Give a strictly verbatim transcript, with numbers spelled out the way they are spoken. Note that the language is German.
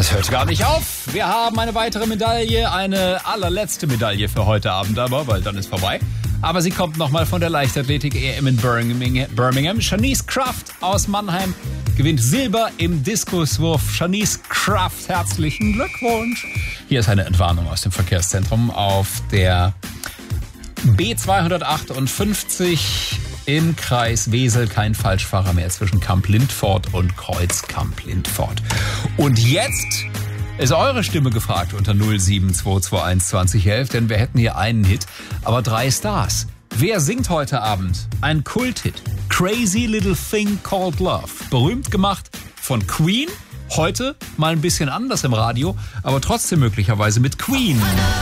Es hört gar nicht auf. Wir haben eine weitere Medaille, eine allerletzte Medaille für heute Abend aber, weil dann ist vorbei. Aber sie kommt nochmal von der Leichtathletik-E M in Birmingham. Shanice Kraft aus Mannheim gewinnt Silber im Diskuswurf. Shanice Kraft, herzlichen Glückwunsch. Hier ist eine Entwarnung aus dem Verkehrszentrum auf der B zweihundertachtundfünfzig im Kreis Wesel. Kein Falschfahrer mehr zwischen Kamp-Lindfort und Kreuz-Kamp-Lindfort. Und jetzt ist eure Stimme gefragt unter null sieben zwei zwei eins zwanzig elf, denn wir hätten hier einen Hit, aber drei Stars. Wer singt heute Abend? Ein Kulthit. Crazy Little Thing Called Love. Berühmt gemacht von Queen. Heute mal ein bisschen anders im Radio, aber trotzdem möglicherweise mit Queen.